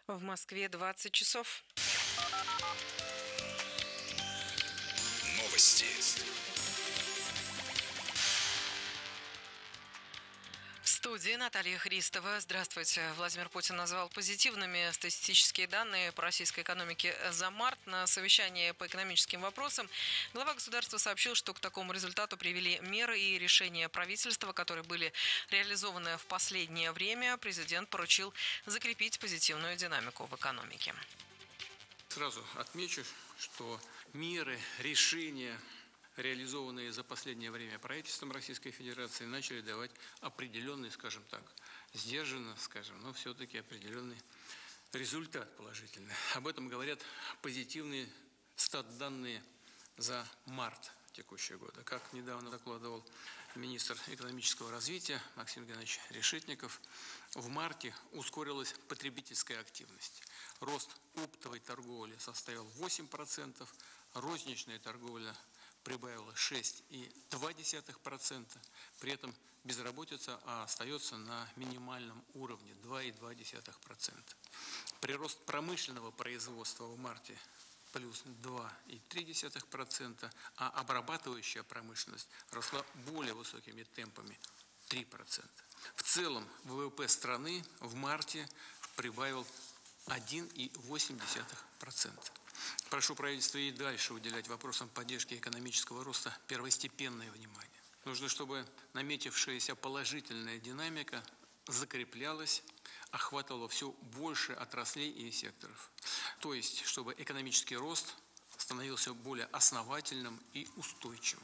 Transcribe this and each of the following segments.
В Москве 20 часов. Новости. В студии Наталья Христова. Здравствуйте. Владимир Путин назвал позитивными статистические данные по российской экономике за март. На совещании по экономическим вопросам глава государства сообщил, что к такому результату привели меры и решения правительства, которые были реализованы в последнее время. Президент поручил закрепить позитивную динамику в экономике. Сразу отмечу, что меры, решения, реализованные за последнее время правительством Российской Федерации, начали давать определенный, скажем так, сдержанно, но все-таки определенный результат положительный. Об этом говорят позитивные стат-данные за март текущего года. Как недавно докладывал министр экономического развития Максим Геннадьевич Решетников, в марте ускорилась потребительская активность. Рост оптовой торговли составил 8%, розничная торговля прибавила 6,2%, при этом безработица остается на минимальном уровне 2,2%. Прирост промышленного производства в марте плюс 2,3%, а обрабатывающая промышленность росла более высокими темпами 3%. В целом ВВП страны в марте прибавил 1,8%. Прошу правительство и дальше уделять вопросам поддержки экономического роста первостепенное внимание. Нужно, чтобы наметившаяся положительная динамика закреплялась, охватывала все больше отраслей и секторов. То есть, чтобы экономический рост становился более основательным и устойчивым.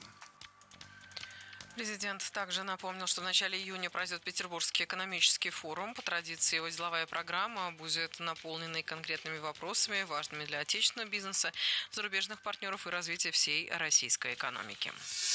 Президент также напомнил, что в начале июня пройдет Петербургский экономический форум. По традиции его деловая программа будет наполнена конкретными вопросами, важными для отечественного бизнеса, зарубежных партнеров и развития всей российской экономики.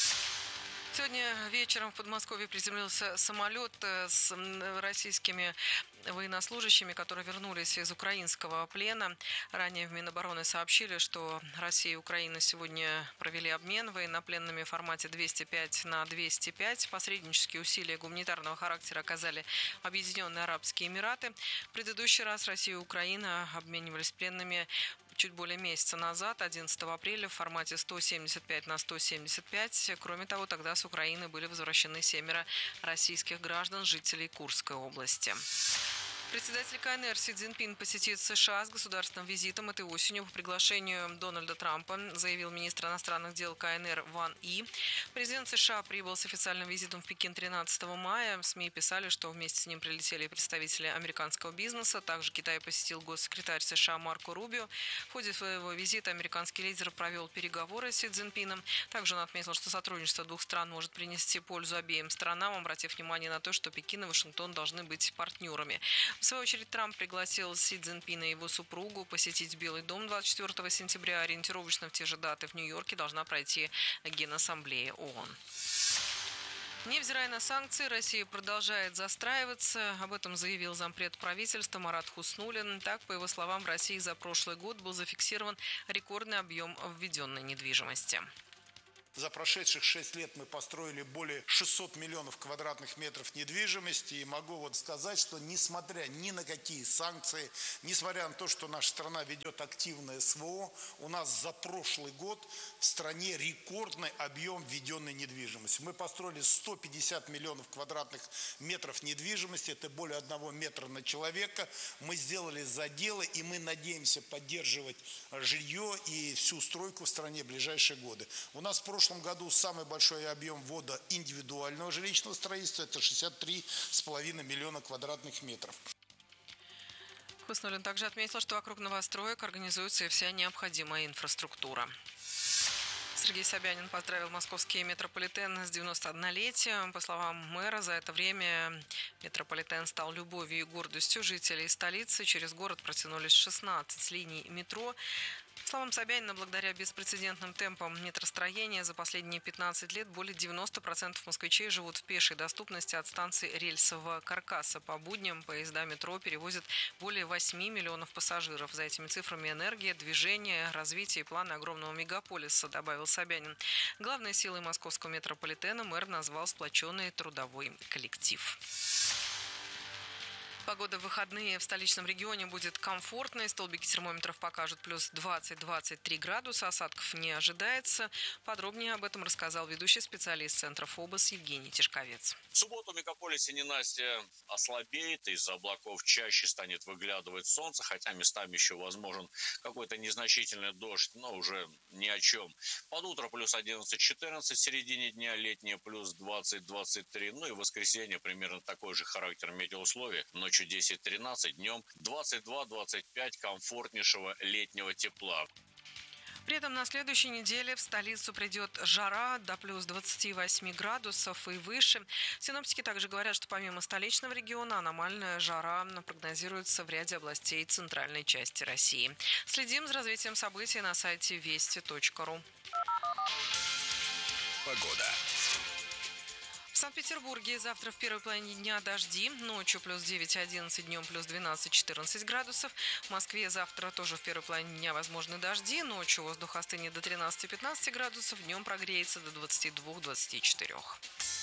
Сегодня вечером в Подмосковье приземлился самолет с российскими военнослужащими, которые вернулись из украинского плена. Ранее в Минобороны сообщили, что Россия и Украина сегодня провели обмен военнопленными в формате 205 на 205. Посреднические усилия гуманитарного характера оказали Объединенные Арабские Эмираты. В предыдущий раз Россия и Украина обменивались пленными чуть более месяца назад, 11 апреля, в формате 175 на 175. Кроме того, тогда с Украины были возвращены 7 российских граждан, жителей Курской области. Председатель КНР Си Цзиньпин посетит США с государственным визитом этой осенью по приглашению Дональда Трампа, заявил министр иностранных дел КНР Ван И. Президент США прибыл с официальным визитом в Пекин 13 мая. СМИ писали, что вместе с ним прилетели представители американского бизнеса. Также Китай посетил госсекретарь США Марко Рубио. В ходе своего визита американский лидер провел переговоры с Си Цзиньпином. Также он отметил, что сотрудничество двух стран может принести пользу обеим странам, обратив внимание на то, что Пекин и Вашингтон должны быть партнерами. В свою очередь, Трамп пригласил Си Цзиньпина и его супругу посетить Белый дом 24 сентября. Ориентировочно в те же даты в Нью-Йорке должна пройти Генассамблея ООН. Невзирая на санкции, Россия продолжает застраиваться. Об этом заявил зампред правительства Марат Хуснуллин. Так, по его словам, в России за прошлый год был зафиксирован рекордный объем введенной недвижимости. За прошедших 6 лет мы построили более 600 миллионов квадратных метров недвижимости. И могу сказать, что несмотря ни на какие санкции, несмотря на то, что наша страна ведет активное СВО, у нас за прошлый год в стране рекордный объем введенной недвижимости. Мы построили 150 миллионов квадратных метров недвижимости, это более 1 метра на человека. Мы сделали заделы, и мы надеемся поддерживать жилье и всю стройку в стране в ближайшие годы. У нас в прошлом году самый большой объем ввода индивидуального жилищного строительства – это 63,5 миллиона квадратных метров. Хуснуллин также отметил, что вокруг новостроек организуется и вся необходимая инфраструктура. Сергей Собянин поздравил московский метрополитен с 91-летием. По словам мэра, за это время метрополитен стал любовью и гордостью жителей столицы. Через город протянулись 16 линий метро. По словам Собянина, благодаря беспрецедентным темпам метростроения за последние 15 лет более 90% москвичей живут в пешей доступности от станции рельсового каркаса. По будням поезда метро перевозят более 8 миллионов пассажиров. За этими цифрами энергия, движение, развитие и планы огромного мегаполиса, добавил Собянин. Главной силой московского метрополитена мэр назвал сплоченный трудовой коллектив. Погода в выходные в столичном регионе будет комфортной. Столбики термометров покажут плюс 20-23 градуса. Осадков не ожидается. Подробнее об этом рассказал ведущий специалист Центра ФОБОС Евгений Тишковец. В субботу в мегаполисе ненастье ослабеет, из-за облаков чаще станет выглядывать солнце, хотя местами еще возможен какой-то незначительный дождь, но уже ни о чем. Под утро плюс 11-14, в середине дня летнее плюс 20-23, ну и в воскресенье примерно такой же характер метеоусловий. Ночью 10-13, днем 22-25 комфортнейшего летнего тепла. При этом на следующей неделе в столицу придет жара до плюс 28 градусов и выше. Синоптики также говорят, что помимо столичного региона аномальная жара прогнозируется в ряде областей центральной части России. Следим за развитием событий на сайте вести.ру. Погода. В Санкт-Петербурге завтра в первой половине дня дожди. Ночью плюс 9-11, днем плюс 12-14 градусов. В Москве завтра тоже в первой половине дня возможны дожди. Ночью воздух остынет до 13-15 градусов, днем прогреется до 22-24.